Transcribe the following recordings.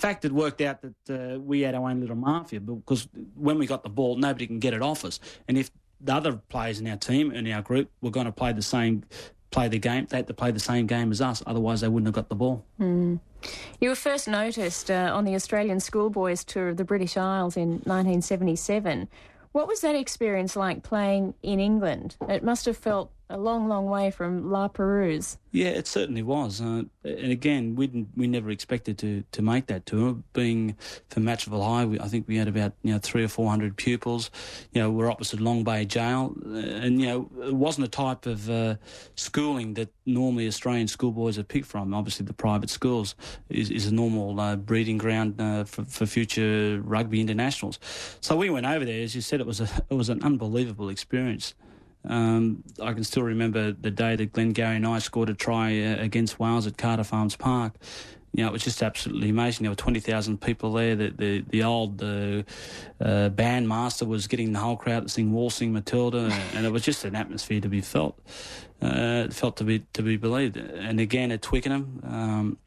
fact it worked out that we had our own little mafia, because when we got the ball, nobody can get it off us. And if the other players in our team and our group were going to play the game, they had to play the same game as us. Otherwise, they wouldn't have got the ball. Mm. You were first noticed on the Australian schoolboys tour of the British Isles in 1977. What was that experience like playing in England? It must have felt a long, long way from La Perouse. Yeah, it certainly was. And again, we never expected to make that tour. Being from Matraville High, I think we had about 300 or 400 pupils. We're opposite Long Bay Jail, and it wasn't a type of schooling that normally Australian schoolboys are picked from. Obviously, the private schools is a normal breeding ground for future rugby internationals. So we went over there. As you said, it was an unbelievable experience. I can still remember the day that Glengarry and I scored a try against Wales at Carter Farms Park. It was just absolutely amazing. There were 20,000 people there. The old bandmaster was getting the whole crowd to sing Waltzing Matilda, and it was just an atmosphere to be felt. Felt to be believed. And again at Twickenham,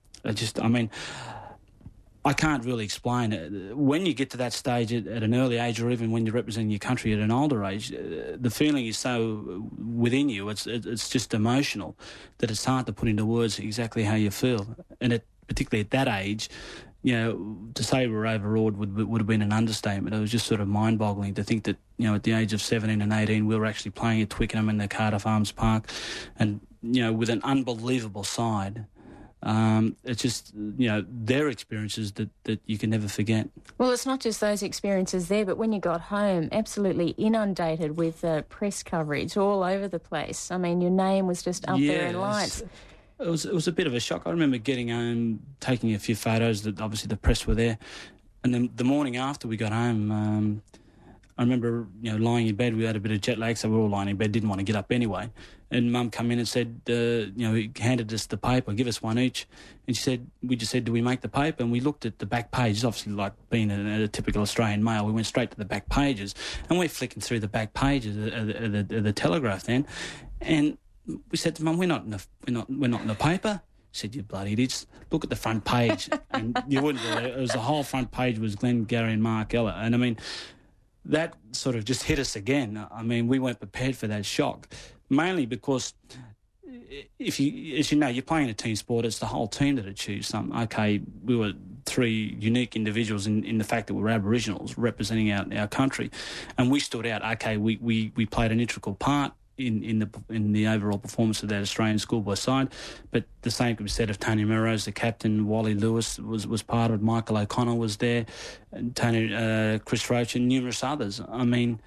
I can't really explain it. When you get to that stage at an early age, or even when you're representing your country at an older age, the feeling is so within you, it's just emotional, that it's hard to put into words exactly how you feel. And particularly at that age, to say we're overawed would have been an understatement. It was just sort of mind-boggling to think that, at the age of 17 and 18, we were actually playing at Twickenham in the Carter Farms Park, and, with an unbelievable side. It's just, their experiences that you can never forget. Well, it's not just those experiences there, but when you got home, absolutely inundated with press coverage all over the place. I mean, your name was just up there in lights. It was a bit of a shock. I remember getting home, taking a few photos that obviously the press were there, and then the morning after we got home, I remember, lying in bed. We had a bit of jet lag, so we were all lying in bed, didn't want to get up anyway. And Mum come in and said, he handed us the paper, give us one each. And we just said, do we make the paper? And we looked at the back pages, obviously like being a typical Australian male, we went straight to the back pages. And we're flicking through the back pages of the Telegraph then. And we said to Mum, we're not in the paper. She said, you bloody idiots, look at the front page. And you wouldn't believe it. It was the whole front page was Glengarry and Mark Ella. And I mean, that sort of just hit us again. I mean, we weren't prepared for that shock, mainly because as you know, you're playing a team sport, it's the whole team that achieves something. Okay, we were three unique individuals in the fact that we're Aboriginals representing our country, and we stood out. Okay, we played an integral part in the overall performance of that Australian schoolboy side, but the same could be said of Tony Melrose, the captain. Wally Lewis was part of it. Michael O'Connor was there, and Chris Roach, and numerous others. I mean,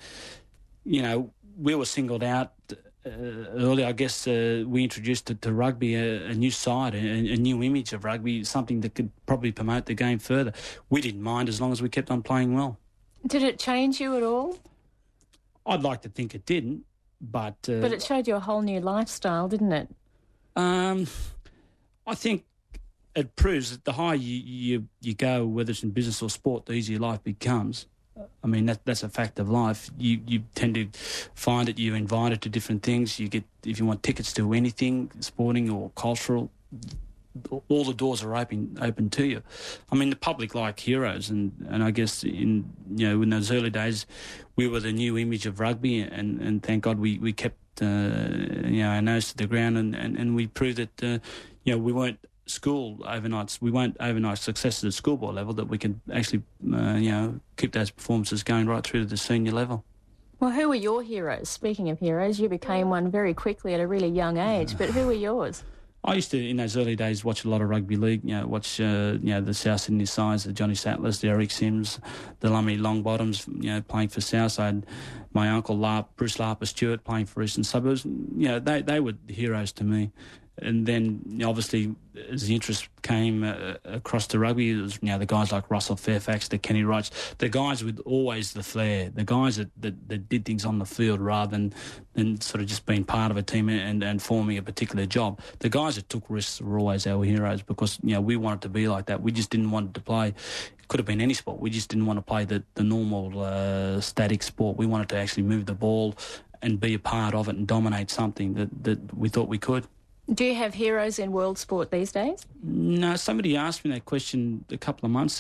we were singled out early. I guess we introduced to rugby a new side, a new image of rugby, something that could probably promote the game further. We didn't mind as long as we kept on playing well. Did it change you at all? I'd like to think it didn't. But it showed you a whole new lifestyle, didn't it? I think it proves that the higher you go, whether it's in business or sport, the easier life becomes. I mean, that's a fact of life. You tend to find that you're invited to different things. You get, if you want tickets to anything, sporting or cultural, all the doors are open to you. I mean, the public like heroes, and I guess in those early days, we were the new image of rugby, and thank God we kept our nose to the ground, and we proved that we weren't school overnights. We weren't overnight successes at schoolboy level, that we could actually keep those performances going right through to the senior level. Well, who were your heroes? Speaking of heroes, you became one very quickly at a really young age, but who were yours? I used to, in those early days, watch a lot of rugby league. Watch the South Sydney sides, the Johnny Sattlers, the Eric Sims, the Lumley Longbottoms, playing for South. I had my uncle Bruce Larper Stewart playing for Eastern Suburbs. They were the heroes to me. And then, obviously, as the interest came across to rugby, it was, the guys like Russell Fairfax, the Kenny Wrights, the guys with always the flair, the guys that did things on the field rather than sort of just being part of a team and forming a particular job. The guys that took risks were always our heroes, because, we wanted to be like that. We just didn't want to play. It could have been any sport. We just didn't want to play the normal static sport. We wanted to actually move the ball and be a part of it and dominate something that we thought we could. Do you have heroes in world sport these days? No, somebody asked me that question a couple of months